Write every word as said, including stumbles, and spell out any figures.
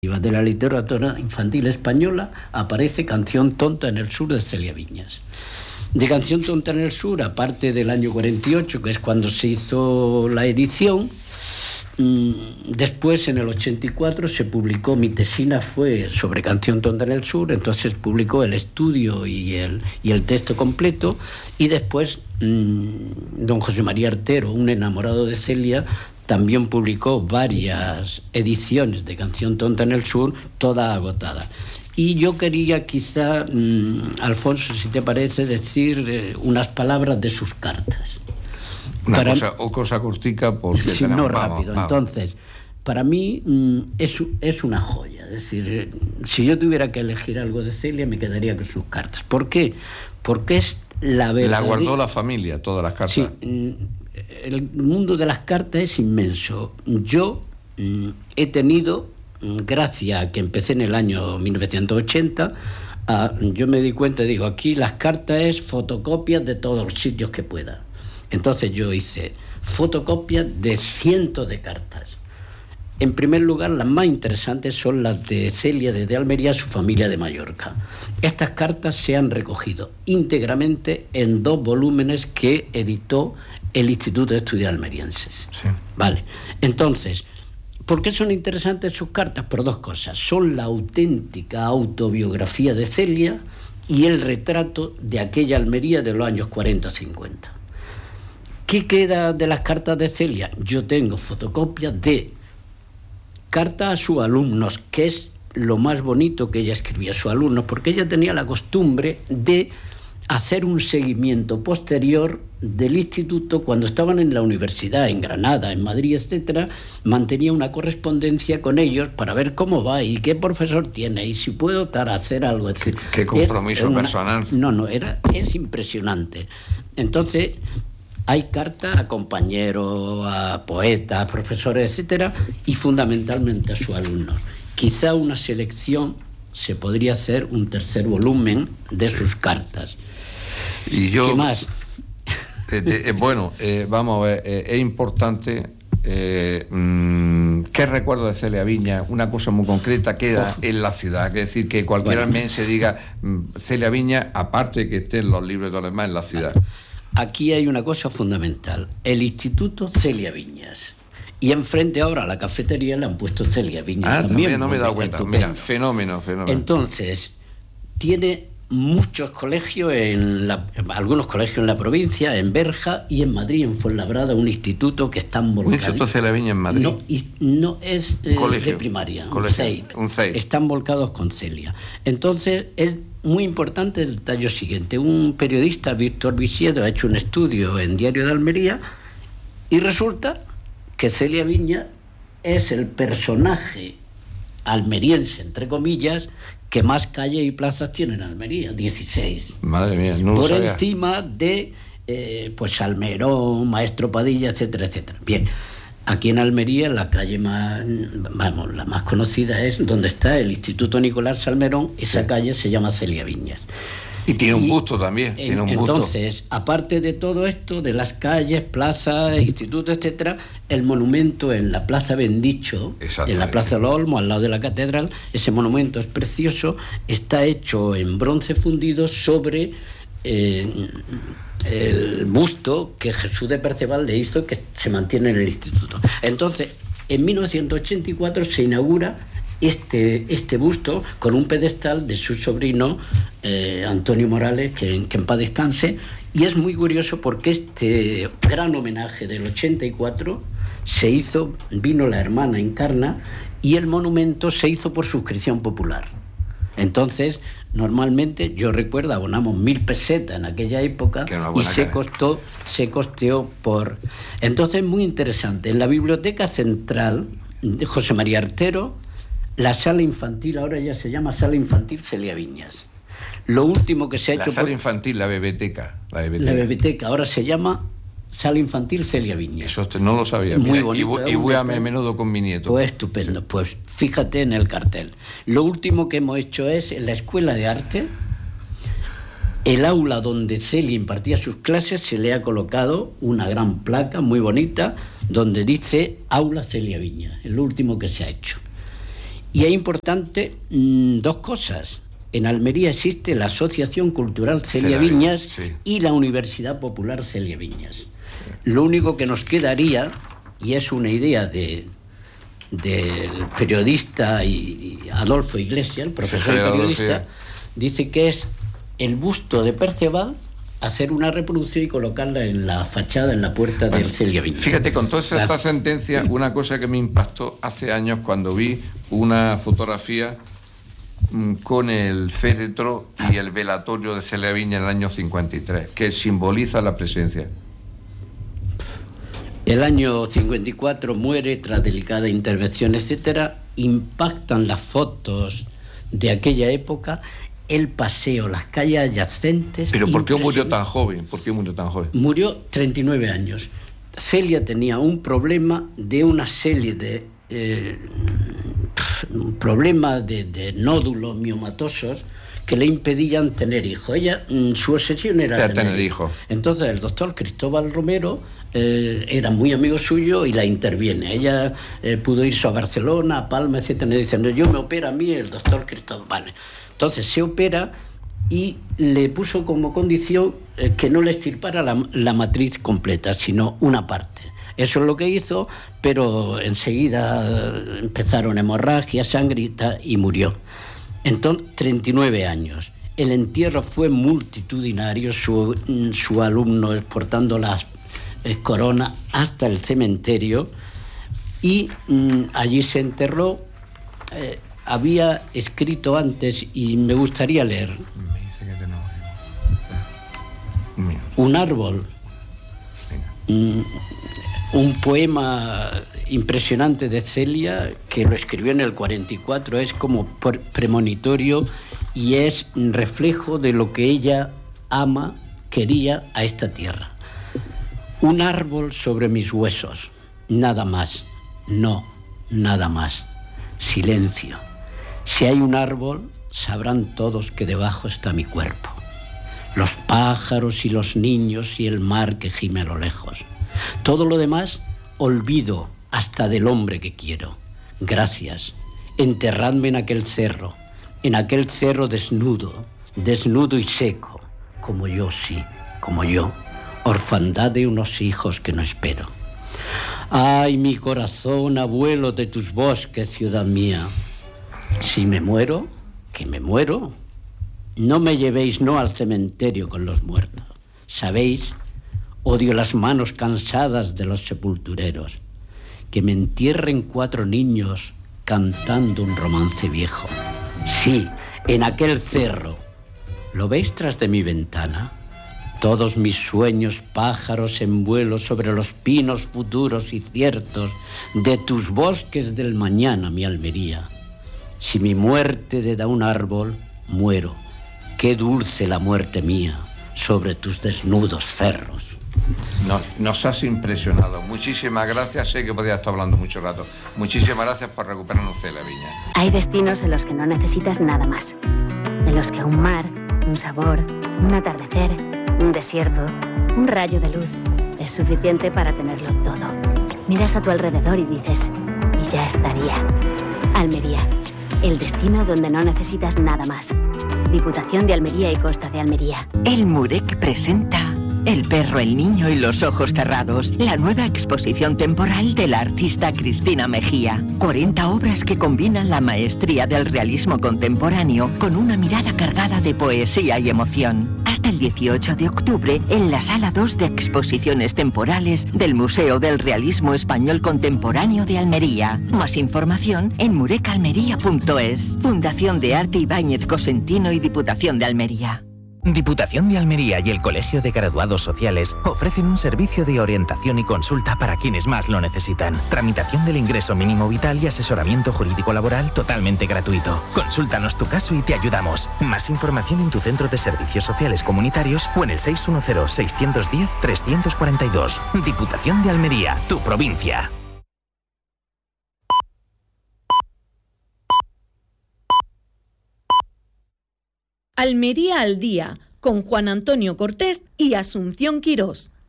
de la literatura infantil española aparece Canción tonta en el sur de Celia Viñas. De Canción tonta en el sur, aparte del año cuarenta y ocho, que es cuando se hizo la edición, mmm, después en el ochenta y cuatro se publicó, mi tesina fue sobre Canción tonta en el sur, entonces publicó el estudio y el, y el texto completo, y después mmm, don José María Artero, un enamorado de Celia, también publicó varias ediciones de Canción tonta en el sur, toda agotada. Y yo quería quizá, mmm, Alfonso, si te parece, decir eh, unas palabras de sus cartas. Una para... cosa, o cosa cortica porque sí, tenemos... no vamos, rápido. vamos. Entonces, para mí mmm, es, es una joya. Es decir, eh, si yo tuviera que elegir algo de Celia, me quedaría con sus cartas. ¿Por qué? Porque es la verdad. La guardó la familia, todas las cartas. Sí, mmm, el mundo de las cartas es inmenso. Yo mmm, he tenido, gracias a que empecé en el año mil novecientos ochenta, a, yo me di cuenta, digo, aquí las cartas es fotocopias de todos los sitios que pueda. Entonces yo hice fotocopias de cientos de cartas. En primer lugar, las más interesantes son las de Celia desde Almería, su familia de Mallorca. Estas cartas se han recogido íntegramente en dos volúmenes que editó el Instituto de Estudios Almerienses. Sí. Vale. Entonces, ¿por qué son interesantes sus cartas? Por dos cosas. Son la auténtica autobiografía de Celia y el retrato de aquella Almería de los años cuarenta cincuenta. ¿Qué queda de las cartas de Celia? Yo tengo fotocopias de cartas a sus alumnos, que es lo más bonito que ella escribía a sus alumnos, porque ella tenía la costumbre de hacer un seguimiento posterior del instituto cuando estaban en la universidad, en Granada, en Madrid, etcétera. Mantenía una correspondencia con ellos para ver cómo va y qué profesor tiene y si puedo dar a hacer algo, etcétera. Qué, qué compromiso una, personal. No, no, era, es impresionante. Entonces, hay cartas a compañeros, a poetas, a profesores, etcétera, y fundamentalmente a sus alumnos. Quizá una selección, se podría hacer un tercer volumen de sí. sus cartas. Y yo, ¿qué más? Eh, eh, bueno, eh, vamos a ver, eh, es importante. Eh, mmm, ¿Qué recuerdo de Celia Viñas? Una cosa muy concreta queda Uf. en la ciudad. Es decir, que cualquier bueno. almense diga mmm, Celia Viñas, aparte que esté en los libros de los demás, en la ciudad. Aquí hay una cosa fundamental: el Instituto Celia Viñas. Y enfrente ahora a la cafetería le han puesto Celia Viñas. Ah, también, también no me he dado cuenta. Estupendo. Mira, fenómeno, fenómeno. Entonces, tiene muchos colegios, en la, algunos colegios en la provincia, en Berja y en Madrid, en Fuenlabrada, un instituto que están volcados. ¿Un instituto Celia Viñas en Madrid? No, y no es eh, de primaria, colegio. un C E I P. Un C E I P. Están volcados con Celia. Entonces, es muy importante el detalle siguiente. Un periodista, Víctor Viciedo, ha hecho un estudio en Diario de Almería y resulta que Celia Viñas es el personaje almeriense, entre comillas, que más calles y plazas tiene en Almería, dieciséis. Madre mía, no lo Por sabía. encima de eh, pues Almerón, Maestro Padilla, etcétera, etcétera. Bien, aquí en Almería la calle más, vamos, la más conocida es donde está el Instituto Nicolás Salmerón. Esa sí. calle se llama Celia Viñas. Y tiene un y, gusto también, en, tiene un entonces, gusto. aparte de todo esto, de las calles, plazas, institutos, etcétera, el monumento en la Plaza Bendicho, en la Plaza de los Olmos, al lado de la catedral, ese monumento es precioso, está hecho en bronce fundido sobre eh, el busto que Jesús de Perceval le hizo, que se mantiene en el instituto. Entonces, en mil novecientos ochenta y cuatro se inaugura Este, este busto con un pedestal de su sobrino eh, Antonio Morales, que, que en paz descanse, y es muy curioso porque este gran homenaje del ochenta y cuatro se hizo, vino la hermana Encarna, y el monumento se hizo por suscripción popular. Entonces, normalmente, yo recuerdo, abonamos mil pesetas en aquella época y se costó, se costeó por... Entonces, muy interesante. En la Biblioteca Central de José María Artero, la sala infantil ahora ya se llama Sala Infantil Celia Viñas. Lo último que se ha la hecho... La sala por... infantil, la biblioteca. La biblioteca. La biblioteca ahora se llama Sala Infantil Celia Viñas. Eso no lo sabía. Muy Mira, bonito. Y, y voy a menudo con mi nieto. Pues estupendo. Sí. Pues fíjate en el cartel. Lo último que hemos hecho es, en la Escuela de Arte, el aula donde Celia impartía sus clases, se le ha colocado una gran placa muy bonita donde dice Aula Celia Viñas. Es lo último que se ha hecho. Y es importante mmm, dos cosas. En Almería existe la Asociación Cultural Celia Viñas, sí, y la Universidad Popular Celia Viñas. Lo único que nos quedaría, y es una idea de del periodista y, y Adolfo Iglesias, el profesor sí, periodista, Adolfo. Dice que es el busto de Perceval, hacer una reproducción y colocarla en la fachada, en la puerta bueno, del Celia Viñas. Fíjate, con toda esta la... sentencia, una cosa que me impactó hace años cuando vi una fotografía con el féretro y el velatorio de Celia Viñas en el año cincuenta y tres, que simboliza la presencia. El año cincuenta y cuatro muere tras delicada intervención, etcétera. Impactan las fotos de aquella época, el paseo, las calles adyacentes. ¿Pero por qué murió tan joven? ¿Por qué murió tan joven? Murió treinta y nueve años. Celia tenía un problema de una serie de eh, problemas de, de nódulos miomatosos que le impedían tener hijos. Ella, su obsesión era, era tener, tener hijos. Entonces el doctor Cristóbal Romero eh, era muy amigo suyo y la interviene. Ella eh, pudo irse a Barcelona, a Palma, etcétera, diciendo, yo me opera a mí el doctor Cristóbal. Vale. Entonces se opera y le puso como condición eh, que no le extirpara la, la matriz completa, sino una parte. Eso es lo que hizo, pero enseguida empezaron hemorragias, sangre y murió. Entonces, treinta y nueve años. El entierro fue multitudinario, su, su alumno exportando las eh, coronas hasta el cementerio y mm, allí se enterró. Eh, había escrito antes, y me gustaría leer, un árbol, mm, un poema impresionante de Celia, que lo escribió en el cuarenta y cuatro, es como premonitorio y es reflejo de lo que ella ama, quería a esta tierra. Un árbol sobre mis huesos, nada más, no, nada más, silencio. Si hay un árbol, sabrán todos que debajo está mi cuerpo. Los pájaros y los niños y el mar que gime a lo lejos. Todo lo demás, olvido hasta del hombre que quiero. Gracias. Enterradme en aquel cerro, en aquel cerro desnudo, desnudo y seco, como yo, sí, como yo, orfandad de unos hijos que no espero. Ay, mi corazón, abuelo de tus bosques, ciudad mía. Si me muero, que me muero. No me llevéis no al cementerio con los muertos. Sabéis, odio las manos cansadas de los sepultureros. Que me entierren cuatro niños cantando un romance viejo. Sí, en aquel cerro. ¿Lo veis tras de mi ventana? Todos mis sueños pájaros en vuelo sobre los pinos futuros y ciertos de tus bosques del mañana, mi Almería. Si mi muerte te da un árbol, muero. Qué dulce la muerte mía sobre tus desnudos cerros. Nos, nos has impresionado. Muchísimas gracias. Sé que podía estar hablando mucho rato. Muchísimas gracias por recuperarnos Celia Viñas. Hay destinos en los que no necesitas nada más. En los que un mar, un sabor, un atardecer, un desierto, un rayo de luz es suficiente para tenerlo todo. Miras a tu alrededor y dices, y ya estaría. Almería, el destino donde no necesitas nada más. Diputación de Almería y Costa de Almería. El Murek presenta El perro, el niño y los ojos cerrados, la nueva exposición temporal de la artista Cristina Mejía. cuarenta obras que combinan la maestría del realismo contemporáneo con una mirada cargada de poesía y emoción. Hasta el dieciocho de octubre en la Sala dos de Exposiciones Temporales del Museo del Realismo Español Contemporáneo de Almería. Más información en murecalmería punto es. Fundación de Arte Ibáñez Cosentino y Diputación de Almería. Diputación de Almería y el Colegio de Graduados Sociales ofrecen un servicio de orientación y consulta para quienes más lo necesitan. Tramitación del ingreso mínimo vital y asesoramiento jurídico laboral totalmente gratuito. Consúltanos tu caso y te ayudamos. Más información en tu centro de servicios sociales comunitarios o en el seis uno cero, seis uno cero, tres cuatro dos. Diputación de Almería, tu provincia. Almería al día, con Juan Antonio Cortés y Asunción Quirós.